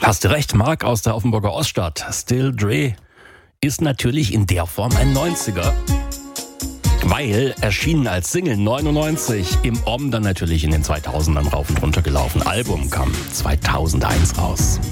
Hast du recht, Marc aus der Offenburger Oststadt. Still Dre ist natürlich in der Form ein 90er. Weil erschienen als Single 99, im Om dann natürlich in den 2000ern rauf und runter gelaufen. Album kam 2001 raus.